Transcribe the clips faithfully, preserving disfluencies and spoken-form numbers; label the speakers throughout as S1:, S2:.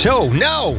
S1: Zo, nou.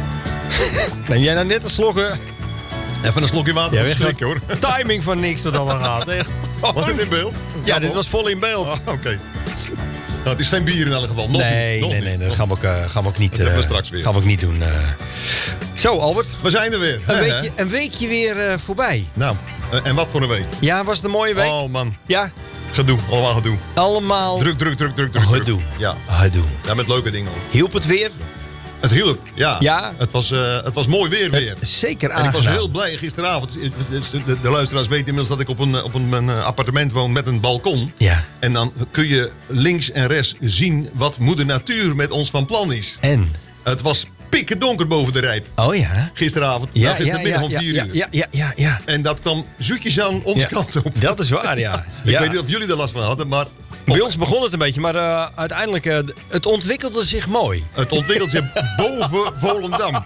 S1: Neem jij nou net een slok...
S2: Even een slokje water
S1: Ja,
S2: op schrik, hoor.
S1: Timing van niks wat al dan gaat. Echt.
S2: Was dit in beeld?
S1: Ja, dit was vol in beeld.
S2: Oh, Oké. Okay. Nou, het is geen bier in elk geval. Nog
S1: nee,
S2: niet. Nog
S1: nee,
S2: niet.
S1: nee, dat gaan we ook, uh, gaan we ook niet...
S2: Dat hebben we
S1: uh,
S2: straks weer.
S1: Gaan we ook niet doen. Uh. Zo, Albert.
S2: We zijn er weer.
S1: Een,
S2: He,
S1: weekje, een weekje weer uh, voorbij.
S2: Nou, uh, en wat voor een week.
S1: Ja, was het een mooie week?
S2: Oh, man.
S1: Ja?
S2: Gedoe. Allemaal gedoe.
S1: Allemaal...
S2: Druk, druk, druk, druk, druk.
S1: Gedoe.
S2: Ja.
S1: Gedoe.
S2: Ja, met leuke dingen ook.
S1: Hielp het weer?
S2: Het hielp, ja.
S1: Ja?
S2: Het was, uh, het was mooi weer weer.
S1: Zeker
S2: En
S1: aangenaam.
S2: ik was heel blij gisteravond. De, de luisteraars weten inmiddels dat ik op een, op een, een appartement woon met een balkon.
S1: Ja.
S2: En dan kun je links en rechts zien wat moeder natuur met ons van plan is.
S1: En?
S2: Het was pikken donker boven de Rijp.
S1: Oh ja?
S2: Gisteravond.
S1: Ja,
S2: nou, gistermiddag
S1: ja,
S2: om
S1: ja,
S2: vier
S1: ja,
S2: uur.
S1: Ja, ja, ja, ja.
S2: En dat kwam zoetjes aan onze
S1: Ja,
S2: kant op.
S1: Dat is waar, ja.
S2: Ik
S1: ja.
S2: weet niet of jullie er last van hadden, maar...
S1: Bij ons begon het een beetje, maar uh, uiteindelijk, uh, het ontwikkelde zich mooi.
S2: Het ontwikkelt zich boven Volendam.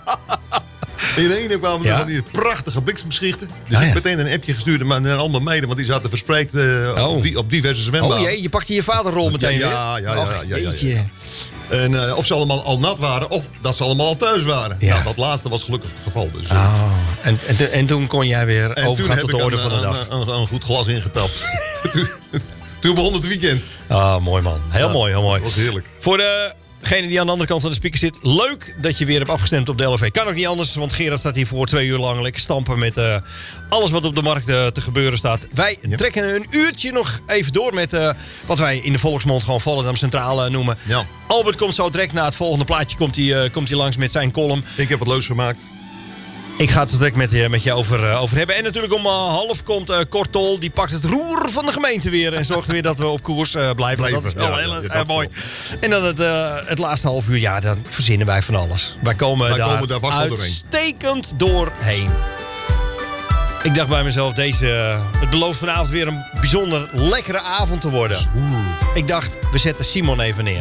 S2: In ene kwamen er
S1: Ja.
S2: van die prachtige bliksemschichten. Dus
S1: Ah,
S2: ik
S1: ja.
S2: heb meteen een appje gestuurd naar naar allemaal meiden, want die zaten verspreid uh,
S1: Oh.
S2: op, die, op diverse zwembaden.
S1: Oh jee, je pakte je vaderrol meteen
S2: Ja,
S1: weer.
S2: ja, ja, ja,
S1: Och,
S2: ja, ja, ja.
S1: jeetje.
S2: En uh, of ze allemaal al nat waren, of dat ze allemaal al thuis waren.
S1: Ja.
S2: Nou, dat laatste was gelukkig het geval. Dus, uh,
S1: Oh. En, en, en toen kon jij weer
S2: en toen
S1: overgaan
S2: heb
S1: tot
S2: ik
S1: de orde
S2: een,
S1: van de
S2: een,
S1: dag.
S2: een, een, een goed glas ingetapt. toen, toen begon het weekend.
S1: Ah, mooi man. Heel
S2: Ja,
S1: mooi, heel mooi.
S2: Dat was heerlijk.
S1: Voor degene die aan de andere kant van de speaker zit, leuk dat je weer hebt afgestemd op de L F V. Kan ook niet anders, want Gerard staat hier voor twee uur lang lekker stampen met uh, alles wat op de markt uh, te gebeuren staat. Wij
S2: Ja.
S1: trekken een uurtje nog even door met uh, wat wij in de volksmond gewoon Volendam Centraal uh, noemen.
S2: Ja.
S1: Albert komt zo direct na het volgende plaatje komt hij, uh, komt hij langs met zijn column.
S2: Ik heb wat leuks gemaakt.
S1: Ik ga het er direct met je, met je over, uh, over hebben. En natuurlijk om uh, half komt uh, Kortol. Die pakt het roer van de gemeente weer. En zorgt weer dat we op koers uh, blijven.
S2: Blijven,
S1: Dat is wel
S2: ja,
S1: heel
S2: ja,
S1: uh,
S2: dat
S1: mooi.
S2: wel.
S1: En dan het, uh, het laatste half uur. Ja, dan verzinnen wij van alles. Wij komen,
S2: Wij
S1: daar,
S2: komen daar vast wel doorheen.
S1: uitstekend doorheen. Ik dacht bij mezelf, deze, uh, het belooft vanavond weer een bijzonder lekkere avond te worden. Ik dacht, we zetten Simon even neer.